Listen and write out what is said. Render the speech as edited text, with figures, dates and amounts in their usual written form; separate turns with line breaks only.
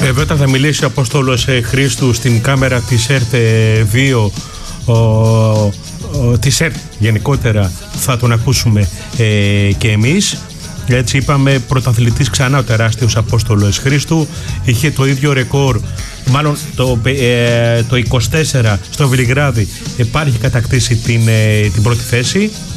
Όταν θα μιλήσει ο Απόστολος Χρήστου στην κάμερα της ΕΡΤ2, της ΕΡΤ γενικότερα, θα τον ακούσουμε και εμείς. Έτσι είπαμε, πρωταθλητής ξανά ο τεράστιος Απόστολος Χρήστου. Είχε το ίδιο ρεκόρ, μάλλον το 24 στο Βελιγράδι, υπάρχει κατακτήσει την πρώτη θέση.